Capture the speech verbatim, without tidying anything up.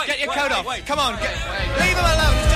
Get your wait, coat wait, off. wait. Come on, get, Wait, leave him alone.